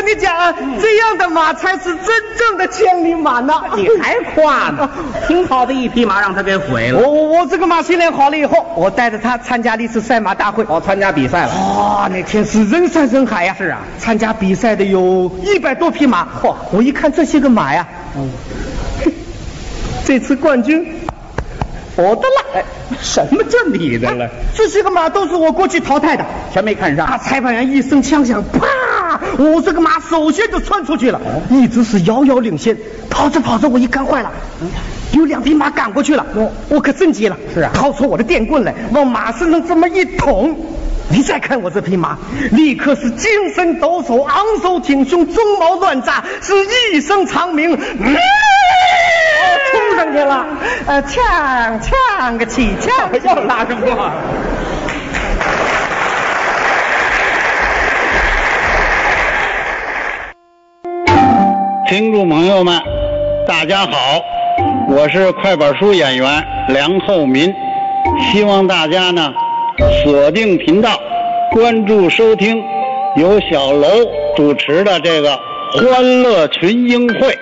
你讲啊，这样的马才是真正的千里马呢。 你还夸呢？挺好的一匹马，让他给毁了。 我这个马训练好了以后，我带着他参加了一次赛马大会。 参加比赛了。 那天是人山人海呀。 是啊， 参加比赛的有100多匹马。我一看这些个马呀，这次冠军我的了。 什么叫你的了？ 这些个马都是我过去淘汰的， 全没看上。 裁判员一声枪响，啪！我这个马首先就窜出去了，一直是遥遥领先。跑着跑着，我一看坏了，有2匹马赶过去了。我可真急了。 是啊， 掏出我的电棍来，往马身上这么一捅。你再看我这匹马，立刻是精神抖擞，昂首挺胸，鬃毛乱炸，是一声长鸣。冲上去了，呛个气呛， 又拉上话。 听众朋友们，大家好，我是快板书演员梁厚民，希望大家呢锁定频道，关注收听由小楼主持的这个欢乐群英会。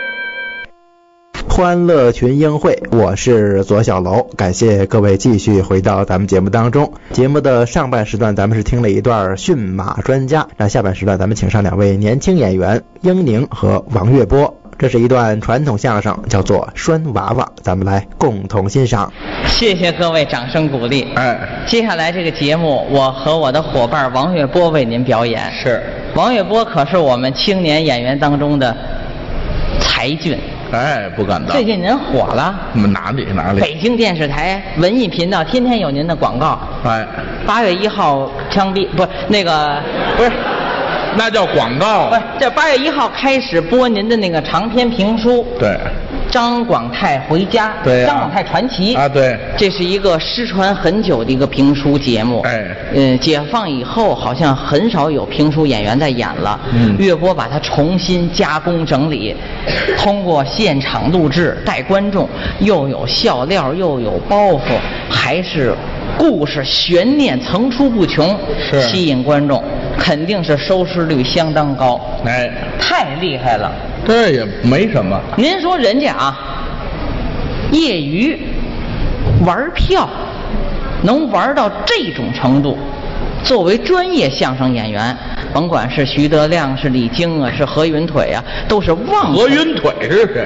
欢乐群英会，我是左小楼，感谢各位继续回到咱们节目当中。节目的上半时段咱们是听了一段驯马专家，那下半时段咱们请上2位年轻演员英宁和王月波，这是一段传统相声，叫做拴娃娃，咱们来共同欣赏。 谢谢各位掌声鼓励。接下来这个节目，我和我的伙伴王月波为您表演。 是， 王月波可是我们青年演员当中的才俊。 不敢当。 最近您火了。 哪里？ 北京电视台文艺频道天天有您的广告。8月1号枪毙，不是那个，不是， 那叫广告。 不是，这8月1号开始播您的那个长篇评书。 对。 张广泰回家。 对。 张广泰传奇。 对。 这是一个失传很久的一个评书节目。解放以后好像很少有评书演员在演了。月波把它重新加工整理，通过现场录制带观众，又有笑料又有包袱，还是故事悬念层出不穷，吸引观众，肯定是收视率相当高。太厉害了。 这也没什么。 您说人家啊，业余玩票能玩到这种程度，作为专业相声演员，甭管是徐德亮是李菁啊，是何云腿啊，都是望。 何云腿是谁？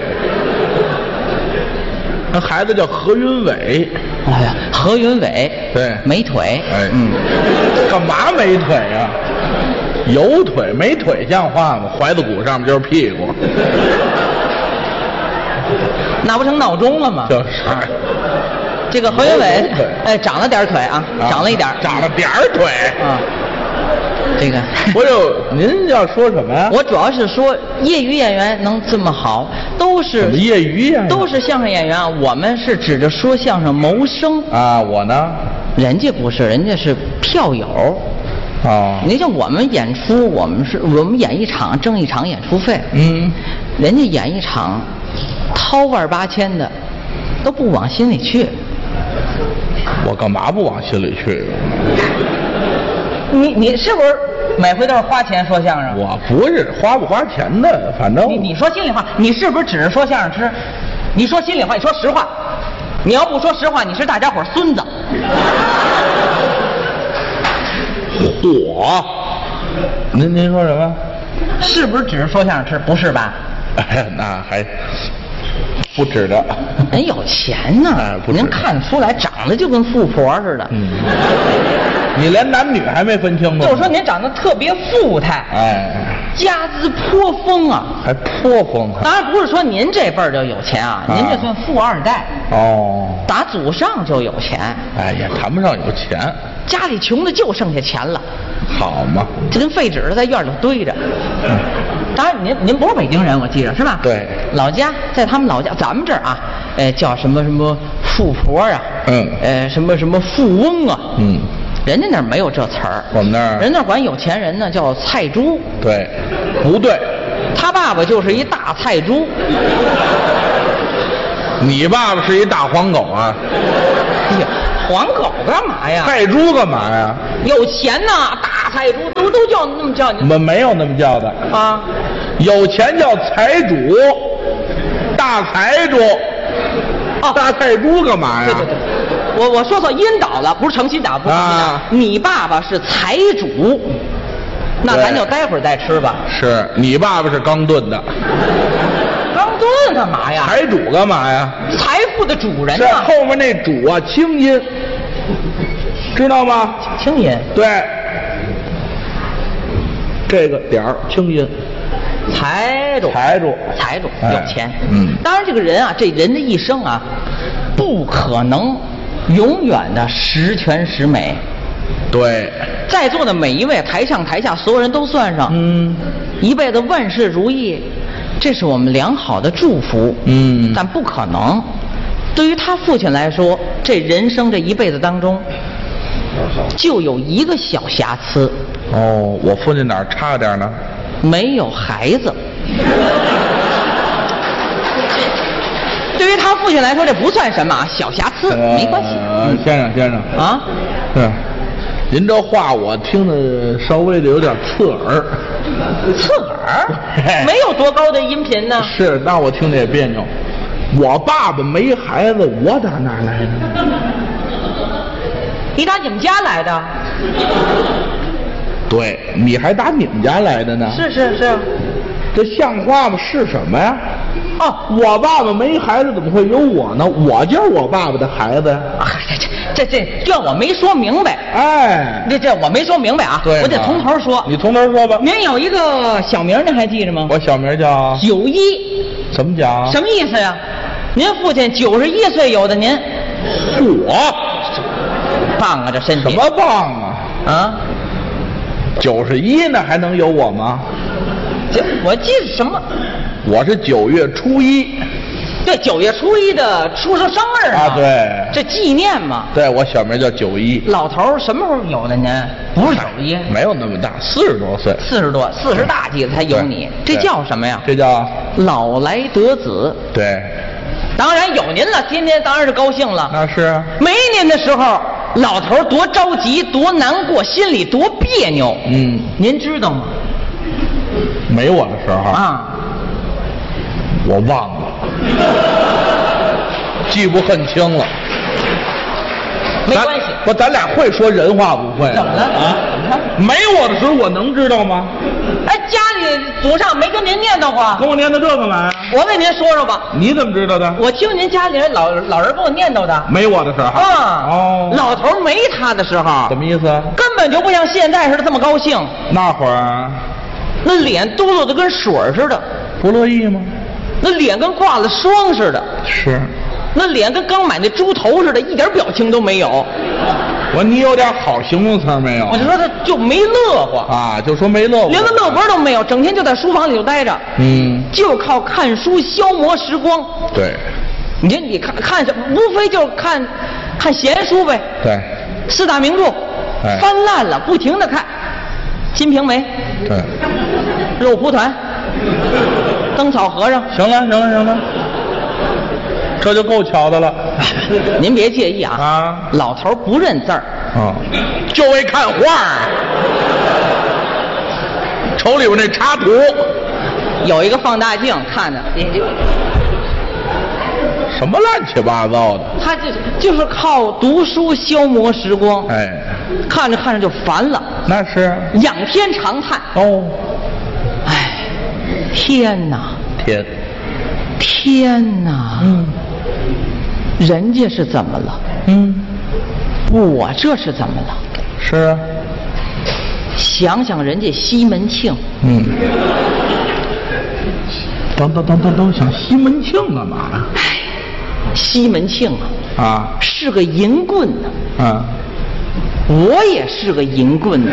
那孩子叫何云伟。 何云伟。 对， 没腿。 干嘛没腿啊？有腿没腿像话吗？怀子骨上面就是屁股。 那不成闹钟了吗？ 就是。 这个何云伟，长了点腿啊，长了一点， 长了点腿啊。这个， 您要说什么呀？ 我主要是说业余演员能这么好，都是业余演员， 都是相声演员啊。我们是指着说相声谋生啊，我呢， 人家不是，人家是票友。你像我们演出，我们演一场挣一场演出费。人家演一场掏万8千的，都不往心里去。 我干嘛不往心里去？ 你是不是每回都是花钱说相声？ 我不是花不花钱的，反正你说心里话，你是不是只是说相声吃？你说心里话，你说实话。你要不说实话，你是大家伙孙子。 您说什么？ 是不是只是说相声吃？不是吧？ 那还不值得。 人有钱呢，您看得出来，长得就跟富婆似的。 你连男女还没分清楚。 就是说您长得特别富态，家资颇丰啊。 还颇丰？ 当然不是说您这辈儿就有钱啊，您这算富2代。打祖上就有钱。 也谈不上有钱。 家里穷的就剩下钱了。 好嘛， 这跟废纸在院里堆着。当然您不是北京人，我记着是吧？ 对， 老家在他们老家，咱们这儿啊，叫什么什么富婆啊，什么什么富翁啊，人家那儿没有这词儿。 我们那儿， 人那儿管有钱人呢叫菜猪。 对，不对， 他爸爸就是一大菜猪。 你爸爸是一大黄狗啊？ 哎呀，黄狗干嘛呀？ 菜猪干嘛呀？ 有钱呐，大菜猪都叫那么叫你？ 没有那么叫的啊， 有钱叫财主，大财主。哦，大财主干嘛呀？ 对，我说错阴倒了，不是诚心倒，不是诚心倒。你爸爸是财主，那咱就待会儿再吃吧。 是你爸爸是刚炖的。 刚炖干嘛呀？ 财主干嘛呀？ 财富的主人是后面那主啊，清音，知道吗？ 清音。 对，这个点儿清音。 财主有钱。当然这个人啊，这人的一生啊，不可能永远的十全十美。 对， 在座的每一位，台上台下所有人都算上，一辈子万事如意，这是我们良好的祝福。但不可能。对于他父亲来说，这人生这一辈子当中，就有一个小瑕疵。 哦，我父亲哪儿差点呢？ 没有孩子。对于他父亲来说，这不算什么小瑕疵，没关系。 先生啊， 对，您这话我听得稍微的有点刺耳。 刺耳？没有多高的音频呢。 是，那我听着也别扭。我爸爸没孩子，我打哪来的？ 你打你们家来的？ 对，你还打你们家来的呢？ 是， 这像话吗？是什么呀？哦，我爸爸没孩子，怎么会有我呢？我就是我爸爸的孩子呀！ 这我没说明白。 哎， 这我没说明白啊！ 对， 我得从头说。 你从头说吧。 您有一个小名，您还记着吗？ 我小名叫 91。 怎么讲？ 什么意思呀？您父亲91岁有的您。 我棒啊，这身体。 什么棒啊？ 啊 ？91呢，还能有我吗？ 我记得什么？ 我是9月初1。 对，9月初1的出生日啊，对， 这纪念嘛。 对，我小名叫91。 老头什么时候有的您？不是91， 没有那么大，40多岁。 40大几才有你，这叫什么呀？ 这叫老来得子。 对， 当然有您了，天天当然是高兴了。 那是。 没您的时候，老头多着急，多难过，心里多别扭。您知道吗？ 没我的时候啊， 我忘了，记不很清了。 没关系， 咱俩会说人话不会？ 怎么了啊？ 没我的时候我能知道吗？ 哎，家里祖上没跟您念叨过？ 跟我念叨这干嘛呀？ 我给您说说吧。 你怎么知道的？ 我听您家里人老人跟我念叨的。 没我的时候啊？ 哦， 老头没他的时候。 什么意思？ 根本就不像现在似的这么高兴。 那会儿， 那脸嘟噜的跟水似的。 不乐意吗？ 那脸跟挂了霜似的。 是。 那脸跟刚买那猪头似的，一点表情都没有。 你有点好形容词没有？ 我就说他就没乐过啊，就说没乐过， 连个乐观都没有，整天就在书房里头待着，就靠看书消磨时光。 对， 你看什么？无非就是看闲书呗。 对， 四大名著，翻烂了，不停的看，《金瓶梅》， 对， 肉蒲团，灯草和尚。 行了。这就够巧的了， 您别介意啊。啊，老头不认字儿，就会看画。 瞅里边那插图， 有一个放大镜看着， 什么乱七八糟的。 他就是靠读书消磨时光。 哎， 看着看着就烦了。 那是仰天长叹。 哦， 哎，天哪！天哪！人家是怎么了？我这是怎么了？ 是啊。 想想人家西门庆。 等，想西门庆干嘛呀？ 西门庆啊，是个淫棍呢。啊，我也是个淫棍呢。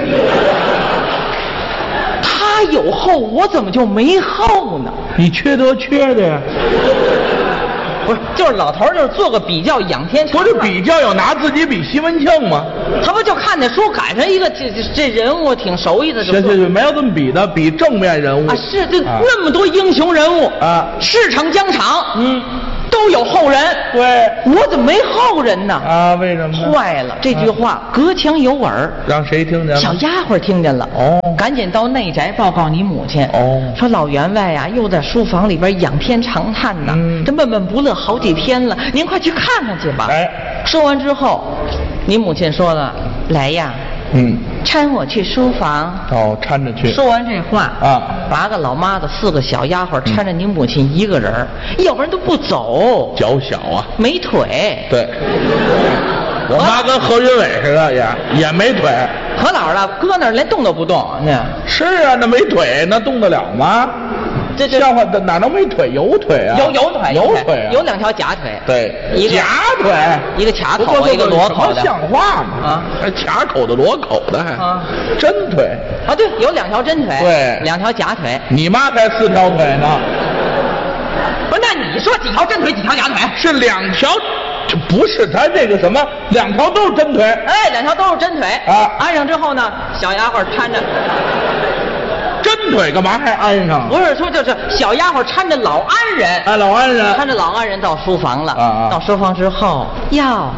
他有后，我怎么就没后呢？ 你缺德缺的呀。 不是，就是老头就是做个比较，仰天长叹。 不是比较有拿自己比西门庆吗？ 他不就看那书赶上一个这人物挺熟悉的。 行，没有这么比的，比正面人物啊。是这那么多英雄人物啊， 市场疆场，都有后人。 对， 我怎么没后人呢？ 啊，为什么呢？ 坏了，这句话隔墙有耳。 让谁听见了？ 小丫鬟听见了。哦， 赶紧到内宅报告你母亲。说老员外呀，又在书房里边仰天长叹呢，这闷闷不乐好几天了，您快去看看去吧。说完之后，你母亲说了，来呀。搀我去书房。 搀着去。 说完这话8个老妈子4个小丫鬟搀着您母亲一个人，要不然都不走。 脚小啊， 没腿。 对，我妈跟何云伟似的，也没腿。 可哪儿了？搁那儿连动都不动呢。 是啊，那没腿，那动得了吗？这笑话哪能没腿？有腿啊！ 有腿， 有腿啊！ 有2条假腿。 对， 一个假腿， 一个卡口，一个裸口的。 像话吗？还卡口的、裸口的还？真腿啊！对，有2条真腿， 对 ，2条假腿。 你妈才4条腿呢。 不是，那你说几条真腿，几条假腿？ 是2条。这不是咱这个什么，2条都是真腿。 2条都是真腿啊！安上之后呢，小丫鬟搀着。 真腿干嘛还安上？ 不是说就是小丫鬟搀着老安人。 老安人搀着老安人到书房了。到书房之后，要，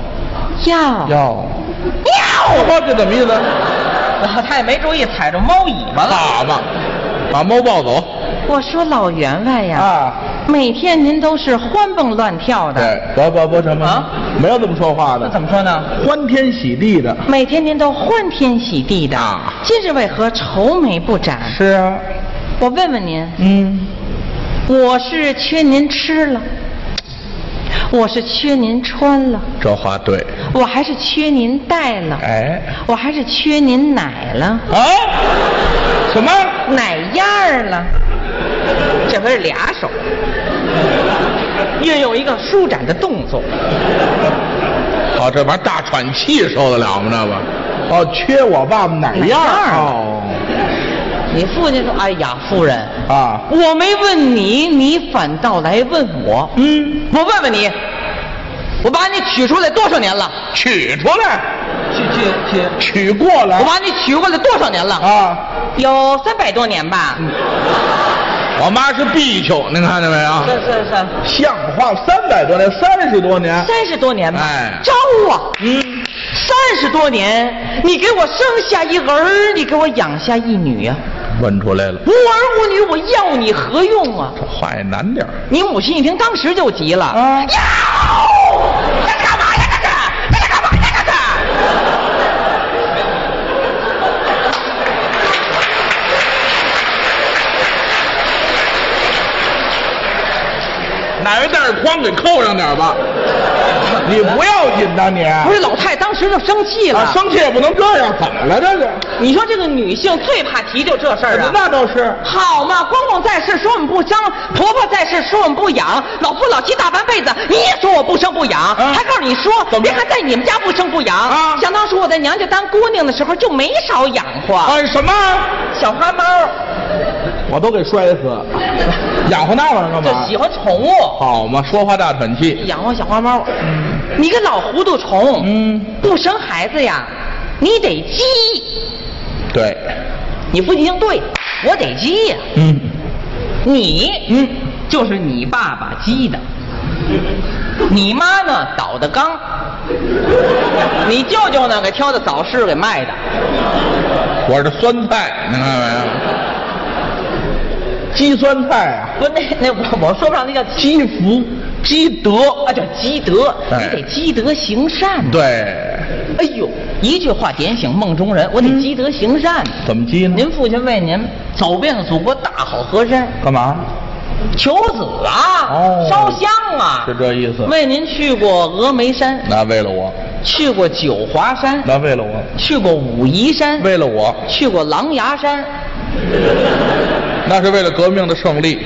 这怎么意思？ 他也没注意踩着猫尾巴了。 好嘛，把猫抱走。 我说老员外呀，每天您都是欢蹦乱跳的。 对，不什么没有这么说话的。 怎么说呢？ 欢天喜地的。 每天您都欢天喜地的今日为何愁眉不展？ 是啊， 我问问您，我是缺您吃了，我是缺您穿了， 这话对。 我还是缺您带了，我还是缺您奶了。 什么？ 奶样儿了。这回是2手，运用一个舒展的动作。 好，这玩意儿大喘气受得了吗？这个？缺我爸爸奶样儿。 你父亲说：“哎呀，夫人我没问你，你反倒来问我。我问问你，我把你取出来多少年了？ 取出来？取过来？ 我把你取过来多少年了？有300多年吧。 我妈是赑岫，您看见没有？ 是。 像话，300多年，30多年 ，30多年吧。招啊！30多年，你给我生下一儿，你给我养下一女啊！ 问出来了。 无儿无女，我要你何用啊？ 这话也难点。 你母亲一听，当时就急了。这是干嘛呀？这是干嘛呀？这是。 哪位带着筐给扣上点吧？你不要紧的你。 不是老太当时就生气了。 生气也不能这样，怎么了这是？ 你说这个女性最怕提就这事儿啊。 那倒是。 好嘛，公公在世说我们不生，婆婆在世说我们不养，老夫老妻大半辈子你也说我不生不养，还告诉你说别看在你们家不生不养想当初我在娘家当姑娘的时候就没少养活。 什么？ 小花猫。 我都给摔死，养活那玩意儿干嘛？ 就喜欢宠物。 好嘛，说话大喘气。 养活小花猫。你个老糊涂虫。不生孩子呀，你得鸡。 对。 你父亲应对，我得鸡呀。你就是你爸爸鸡的，你妈呢倒的缸，你舅舅呢给挑的早市给卖的。 我是酸菜，你看没有？鸡酸菜啊！ 不，那我说不上，那叫积福、积德叫积德，你得积德行善。 对。 哎呦，一句话点醒梦中人，我得积德行善。 怎么积呢？ 您父亲为您走遍了祖国大好河山， 干嘛？ 求子啊，烧香啊， 是这意思。 为您去过峨眉山， 那为了我； 去过九华山， 那为了我； 去过武夷山， 为了我； 去过狼牙山， 那是为了革命的胜利。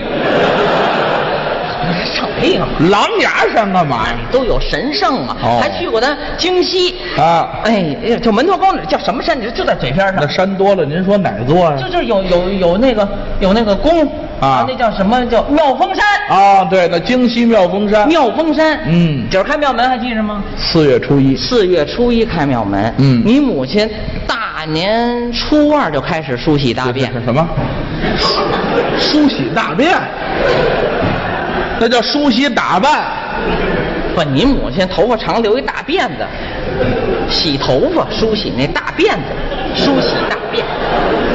胜利嘛， 狼牙山干嘛呀？ 都有神圣嘛。还去过咱京西啊。 就门头沟那叫什么山？就在嘴边上。 那山多了，您说哪座呀？ 就是有那个宫啊，那叫什么？叫妙峰山啊。对，那京西妙峰山。 妙峰山，今儿开庙门还记着吗 ？4月初1。 4月初1开庙门。你母亲大年初2就开始梳洗大便。 是什么？梳洗大便？那叫梳洗打扮。 不，您母亲头发长，留一大辫子，洗头发梳洗那大辫子，梳洗大便。